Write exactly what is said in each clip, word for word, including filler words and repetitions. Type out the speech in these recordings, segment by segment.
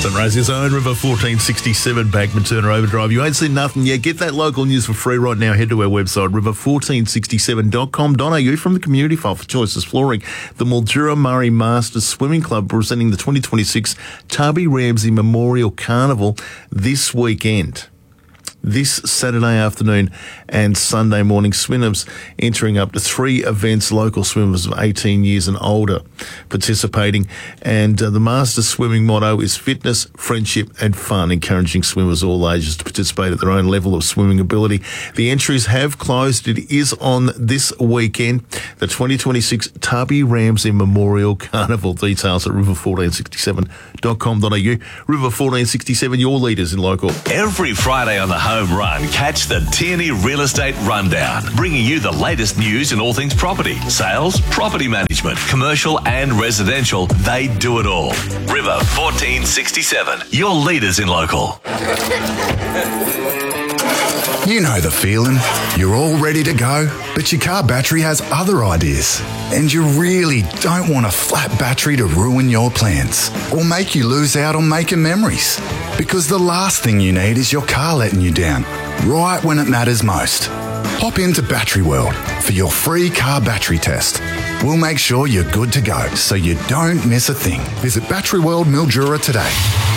St Rosie's own River fourteen sixty-seven Bankman Turner Overdrive. You ain't seen nothing yet. Get that local news for free right now. Head to our website, river fourteen sixty-seven dot com dot a u. From the community file for Choices Flooring, the Mildura Murray Masters Swimming Club presenting the twenty twenty-six Tubby Ramsey Memorial Carnival this weekend. This Saturday afternoon and Sunday morning, swimmers entering up to three events, local swimmers of eighteen years and older participating. And uh, the Masters swimming motto is fitness, friendship and fun, encouraging swimmers all ages to participate at their own level of swimming ability. The entries have closed. It is on this weekend, the twenty twenty-six Tubby Ramsey Memorial Carnival. Details at river fourteen sixty-seven dot com dot a u. River fourteen sixty-seven, your leaders in local. Every Friday on the Home Run, catch the Tierney Real Estate Rundown, bringing you the latest news in all things property, sales, property management, commercial and residential. They do it all. River fourteen sixty-seven, your leaders in local. You know the feeling. You're all ready to go, but your car battery has other ideas. And you really don't want a flat battery to ruin your plans or make you lose out on making memories. Because the last thing you need is your car letting you down, right when it matters most. Hop into Battery World for your free car battery test. We'll make sure you're good to go so you don't miss a thing. Visit Battery World Mildura today.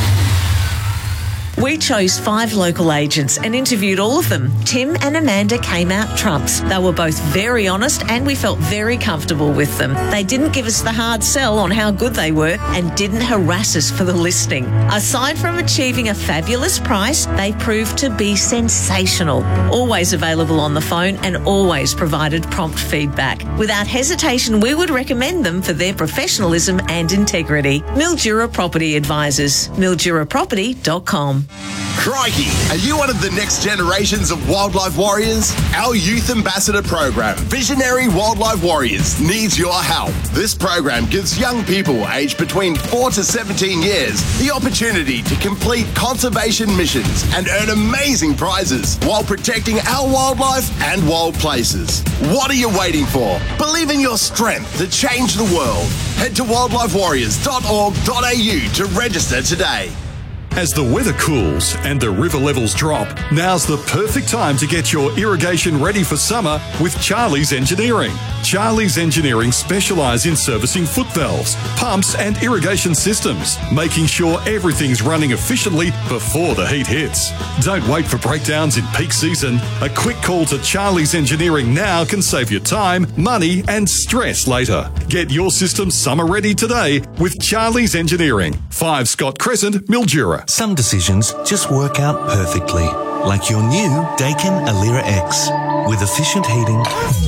We chose five local agents and interviewed all of them. Tim and Amanda came out trumps. They were both very honest and we felt very comfortable with them. They didn't give us the hard sell on how good they were and didn't harass us for the listing. Aside from achieving a fabulous price, they proved to be sensational. Always available on the phone and always provided prompt feedback. Without hesitation, we would recommend them for their professionalism and integrity. Mildura Property Advisors, mildura property dot com. Crikey, are you one of the next generations of wildlife warriors? Our Youth Ambassador program, Visionary Wildlife Warriors, needs your help. This program gives young people aged between four to seventeen years the opportunity to complete conservation missions and earn amazing prizes while protecting our wildlife and wild places. What are you waiting for? Believe in your strength to change the world. Head to wildlife warriors dot org dot a u to register today. As the weather cools and the river levels drop, now's the perfect time to get your irrigation ready for summer with Charlie's Engineering. Charlie's Engineering specialise in servicing foot valves, pumps and irrigation systems, making sure everything's running efficiently before the heat hits. Don't wait for breakdowns in peak season. A quick call to Charlie's Engineering now can save you time, money and stress later. Get your system summer ready today with Charlie's Engineering. five Scott Crescent, Mildura. Some decisions just work out perfectly, like your new Daikin Alira X with efficient heating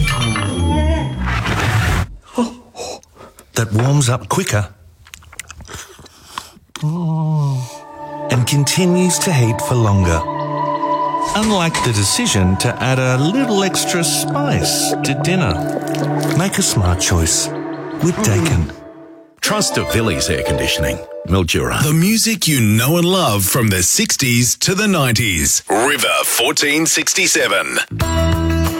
that warms up quicker and continues to heat for longer. Unlike the decision to add a little extra spice to dinner. Make a smart choice with Daikin. Trust of Villiers Air Conditioning, Mildura. The music you know and love from the sixties to the nineties. River fourteen sixty-seven.